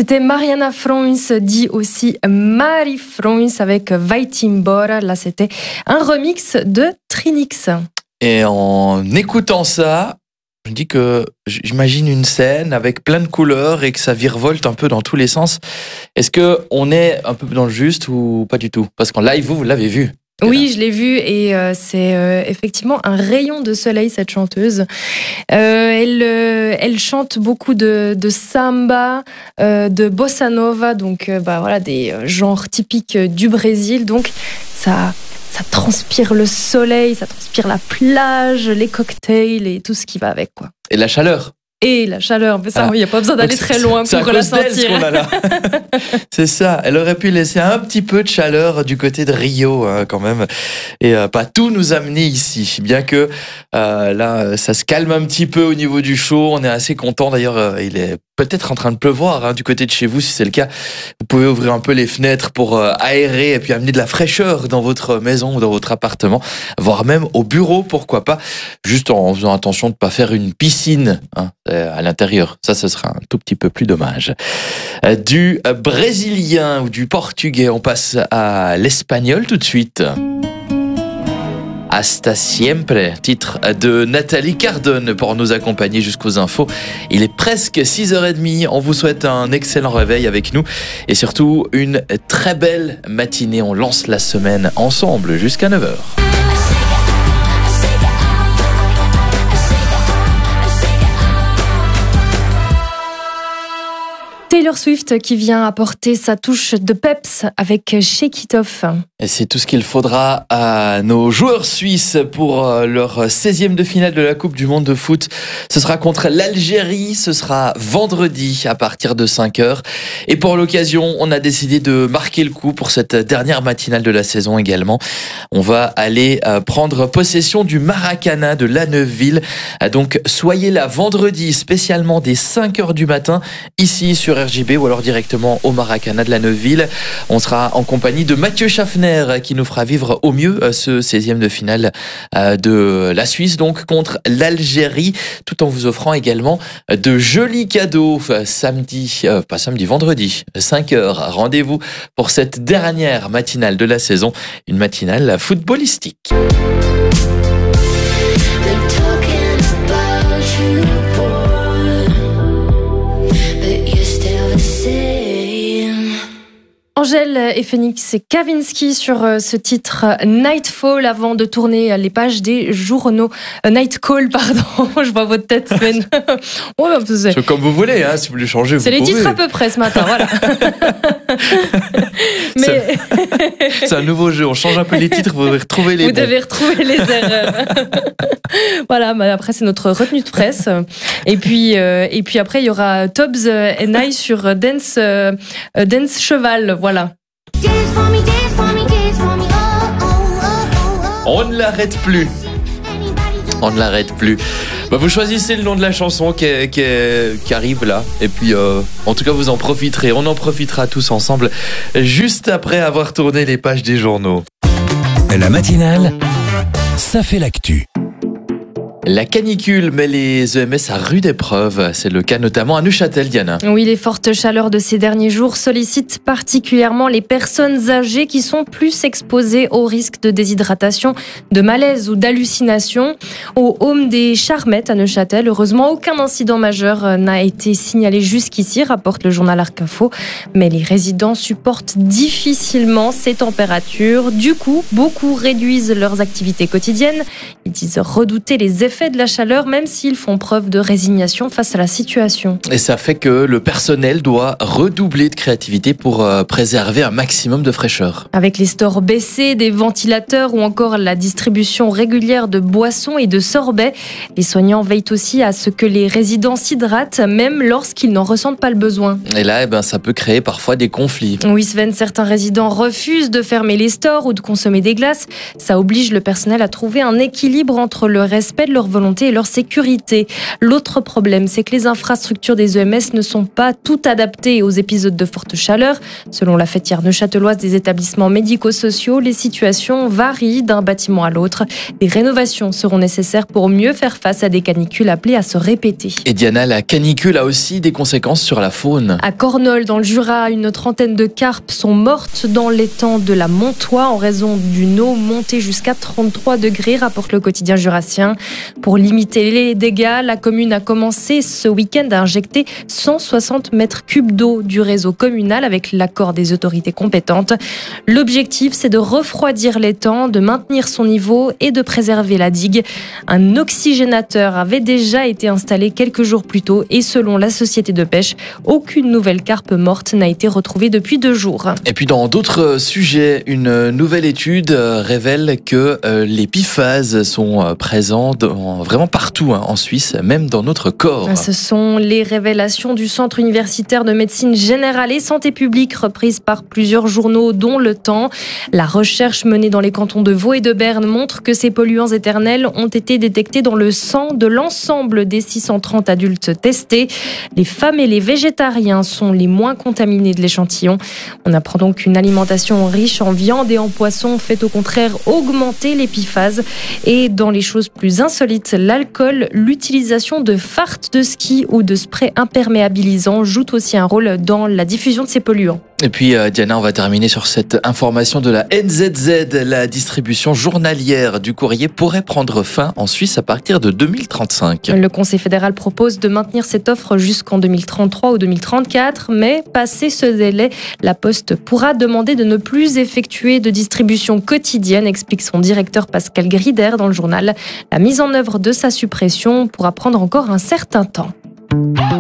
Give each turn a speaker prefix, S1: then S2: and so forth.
S1: C'était Mariana Frons, dit aussi Marie Frons avec Vaitimbora. Là, c'était un remix de Trinix.
S2: Et en écoutant ça, je me dis que j'imagine une scène avec plein de couleurs et que ça virevolte un peu dans tous les sens. Est-ce qu'on est un peu dans le juste ou pas du tout? Parce qu'en live, vous l'avez vu.
S1: Oui, je l'ai vue et c'est effectivement un rayon de soleil, cette chanteuse. Elle chante beaucoup de samba, de bossa nova, donc voilà, des genres typiques du Brésil. Donc ça transpire le soleil, ça transpire la plage, les cocktails et tout ce qui va avec, quoi.
S2: Et la chaleur.
S1: Et la chaleur, mais ça, il n'y a pas besoin d'aller très loin pour la sentir.
S2: C'est qu'on a là. C'est ça, elle aurait pu laisser un petit peu de chaleur du côté de Rio, quand même, et pas tout nous amener ici. Bien que là, ça se calme un petit peu au niveau du chaud, on est assez content. D'ailleurs, il est peut-être en train de pleuvoir du côté de chez vous, si c'est le cas. Vous pouvez ouvrir un peu les fenêtres pour aérer et puis amener de la fraîcheur dans votre maison ou dans votre appartement, voire même au bureau, pourquoi pas, juste en faisant attention de ne pas faire une piscine à l'intérieur. Ça, ce sera un tout petit peu plus dommage. Du brésilien ou du portugais, on passe à l'espagnol tout de suite. Hasta siempre, titre de Nathalie Cardone pour nous accompagner jusqu'aux infos. Il est presque 6h30. On vous souhaite un excellent réveil avec nous et surtout une très belle matinée. On lance la semaine ensemble jusqu'à 9h.
S1: Taylor Swift qui vient apporter sa touche de peps avec Shake It Off.
S2: Et c'est tout ce qu'il faudra à nos joueurs suisses pour leur 16e de finale de la Coupe du Monde de foot. Ce sera contre l'Algérie, ce sera vendredi à partir de 5h. Et pour l'occasion, on a décidé de marquer le coup pour cette dernière matinale de la saison également. On va aller prendre possession du Maracana de La Neuveville. Donc soyez là vendredi, spécialement dès 5h du matin, ici sur RJB ou alors directement au Maracana de La Neuveville. On sera en compagnie de Mathieu Schaffner qui nous fera vivre au mieux ce 16e de finale de la Suisse donc contre l'Algérie, tout en vous offrant également de jolis cadeaux vendredi 5h. Rendez-vous pour cette dernière matinale de la saison, une matinale footballistique.
S1: Angèle et Phoenix et Kavinsky sur ce titre Nightfall avant de tourner les pages des journaux. Nightcall, pardon, je vois votre tête, Sven. Ouais,
S2: c'est comme vous voulez, si vous voulez changer, vous
S1: pouvez. C'est les titres à peu près ce matin, voilà. Mais...
S2: c'est un nouveau jeu, on change un peu les titres, vous devez retrouver les
S1: devez retrouver les erreurs. Voilà, mais après c'est notre retenue de presse. Et puis après il y aura Tobbs and I sur Dance Cheval, voilà.
S2: On ne l'arrête plus. On ne l'arrête plus. Vous choisissez le nom de la chanson qui arrive là. Et puis, en tout cas, vous en profiterez. On en profitera tous ensemble juste après avoir tourné les pages des journaux.
S3: La matinale, ça fait l'actu.
S2: La canicule met les EMS à rude épreuve. C'est le cas notamment à Neuchâtel, Diana.
S1: Oui, les fortes chaleurs de ces derniers jours sollicitent particulièrement les personnes âgées qui sont plus exposées au risque de déshydratation, de malaise ou d'hallucination. Au Home des Charmettes à Neuchâtel, heureusement, aucun incident majeur n'a été signalé jusqu'ici, rapporte le journal Arc Info. Mais les résidents supportent difficilement ces températures. Du coup, beaucoup réduisent leurs activités quotidiennes. Ils disent redouter les effets de la chaleur, même s'ils font preuve de résignation face à la situation.
S2: Et ça fait que le personnel doit redoubler de créativité pour préserver un maximum de fraîcheur.
S1: Avec les stores baissés, des ventilateurs ou encore la distribution régulière de boissons et de sorbets, les soignants veillent aussi à ce que les résidents s'hydratent, même lorsqu'ils n'en ressentent pas le besoin.
S2: Et là, ça peut créer parfois des conflits.
S1: Oui, Sven, certains résidents refusent de fermer les stores ou de consommer des glaces. Ça oblige le personnel à trouver un équilibre entre le respect de leur leur volonté et leur sécurité. L'autre problème, c'est que les infrastructures des EMS ne sont pas toutes adaptées aux épisodes de forte chaleur. Selon la fêtière neuchâteloise des établissements médico-sociaux, les situations varient d'un bâtiment à l'autre. Des rénovations seront nécessaires pour mieux faire face à des canicules appelées à se répéter.
S2: Et Diana, la canicule a aussi des conséquences sur la faune.
S1: À Cornol, dans le Jura, une trentaine de carpes sont mortes dans l'étang de la Montois en raison d'une eau montée jusqu'à 33 degrés, rapporte le quotidien jurassien. Pour limiter les dégâts, la commune a commencé ce week-end à injecter 160 mètres cubes d'eau du réseau communal avec l'accord des autorités compétentes. L'objectif, c'est de refroidir l'étang, de maintenir son niveau et de préserver la digue. Un oxygénateur avait déjà été installé quelques jours plus tôt et selon la société de pêche, aucune nouvelle carpe morte n'a été retrouvée depuis 2 jours.
S2: Et puis dans d'autres sujets, une nouvelle étude révèle que les PFAS sont présents vraiment partout en Suisse, même dans notre corps.
S1: Ce sont les révélations du Centre universitaire de médecine générale et santé publique reprises par plusieurs journaux dont Le Temps. La recherche menée dans les cantons de Vaud et de Berne montre que ces polluants éternels ont été détectés dans le sang de l'ensemble des 630 adultes testés. Les femmes et les végétariens sont les moins contaminés de l'échantillon. On apprend donc qu'une alimentation riche en viande et en poisson fait au contraire augmenter les PFAS. Et dans les choses plus insolites, l'alcool, l'utilisation de fardes de ski ou de sprays imperméabilisants jouent aussi un rôle dans la diffusion de ces polluants.
S2: Et puis Diana, on va terminer sur cette information de la NZZ. La distribution journalière du courrier pourrait prendre fin en Suisse à partir de 2035.
S1: Le Conseil fédéral propose de maintenir cette offre jusqu'en 2033 ou 2034, mais passé ce délai, la Poste pourra demander de ne plus effectuer de distribution quotidienne, explique son directeur Pascal Grider dans le journal. La mise en œuvre de sa suppression pourra prendre encore un certain temps.